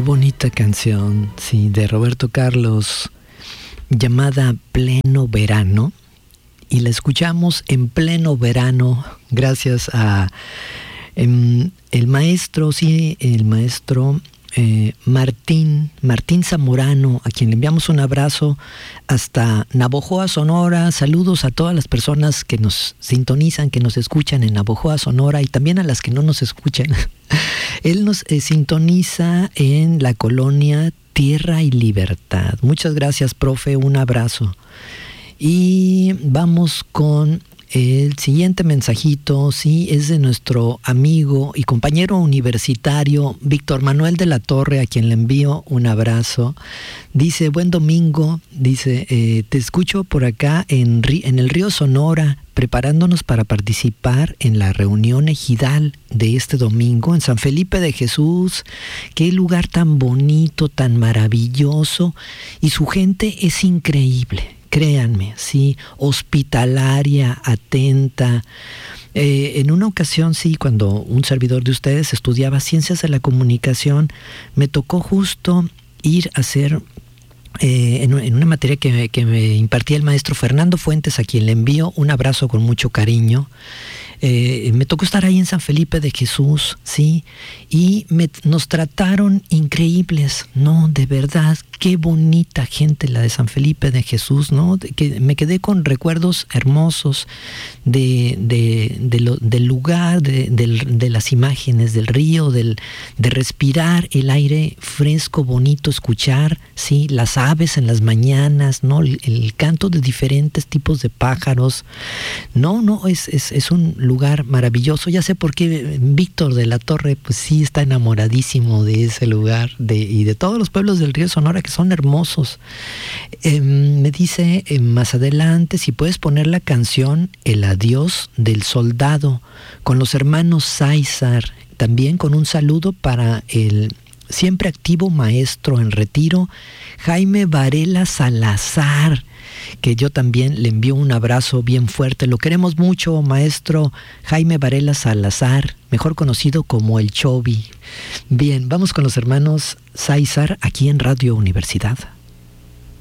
bonita canción, sí, de Roberto Carlos, llamada Pleno Verano, y la escuchamos en pleno verano gracias a el maestro Martín Zamorano, a quien le enviamos un abrazo hasta Navojoa, Sonora. Saludos a todas las personas que nos sintonizan, que nos escuchan en Navojoa, Sonora, y también a las que no nos escuchan. Él nos sintoniza en la colonia Tierra y Libertad. Muchas gracias, profe, un abrazo. Y vamos con el siguiente mensajito, sí, es de nuestro amigo y compañero universitario Víctor Manuel de la Torre, a quien le envío un abrazo. Dice, buen domingo, dice, te escucho por acá en el río Sonora, preparándonos para participar en la reunión ejidal de este domingo en San Felipe de Jesús. Qué lugar tan bonito, tan maravilloso, y su gente es increíble. Créanme, sí, hospitalaria, atenta. En una ocasión, sí, cuando un servidor de ustedes estudiaba Ciencias de la Comunicación, me tocó justo ir a hacer, en una materia que me impartía el maestro Fernando Fuentes, a quien le envío un abrazo con mucho cariño. Me tocó estar ahí en San Felipe de Jesús, sí, y nos trataron increíbles, ¿no? De verdad, qué bonita gente la de San Felipe de Jesús, ¿no? Que me quedé con recuerdos hermosos del lugar, de las imágenes, del río, de respirar el aire fresco, bonito, escuchar, sí, las aves en las mañanas, ¿no? El canto de diferentes tipos de pájaros. No, es un lugar maravilloso. Ya sé por qué Víctor de la Torre, pues sí, está enamoradísimo de ese lugar y de todos los pueblos del río Sonora, que son hermosos. Me dice más adelante si puedes poner la canción El Adiós del Soldado con los hermanos Sáizar, también con un saludo para el siempre activo maestro en retiro Jaime Varela Salazar, que yo también le envío un abrazo bien fuerte. Lo queremos mucho, maestro Jaime Varela Salazar, mejor conocido como el Chovi. Bien, vamos con los hermanos Sáizar aquí en Radio Universidad.